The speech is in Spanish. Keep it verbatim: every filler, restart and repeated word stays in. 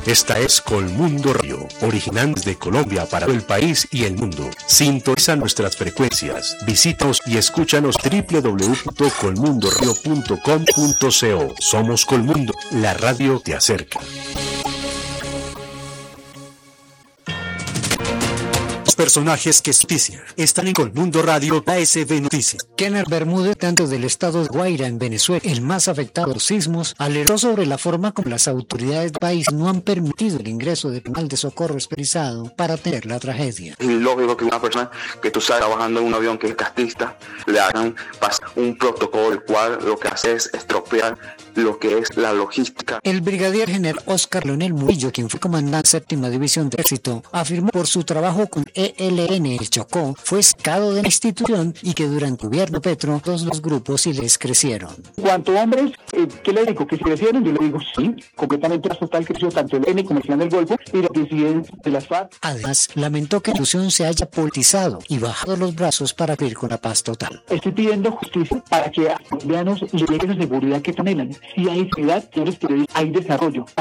Esta es Colmundo Radio, original de Colombia para el país y el mundo. Sintoniza nuestras frecuencias, visítanos y escúchanos doble u doble u doble u punto colmundo radio punto com punto co. Somos Colmundo, la radio te acerca. Personajes que noticias están en Colmundo Radio A S B Noticias. Kenner Bermúdez, tanto del estado de Guaira en Venezuela, el más afectado por sismos, alertó sobre la forma como las autoridades del país no han permitido el ingreso de personal de socorro especializado para atender la tragedia. Es ilógico que una persona que tú estás trabajando en un avión que es castista le hagan pasar un protocolo el cual lo que hace es estropear lo que es la logística. El brigadier general Oscar Leonel Murillo, quien fue comandante de séptima división de ejército, afirmó por su trabajo con E L N el Chocó fue sacado de la institución y que durante el gobierno Petro todos los grupos sí les crecieron. En cuanto a hombres, eh, ¿qué le digo? ¿Que se crecieron? Yo le digo sí, completamente total creció tanto el N como el Clan del Golfo y los disidentes de las FARC. Además, lamentó que la institución se haya politizado y bajado los brazos para cumplir con la paz total. Estoy pidiendo justicia para que a los colombianos les llegue la seguridad que anhelan. Si hay seguridad, yo les quiero decir, hay desarrollo.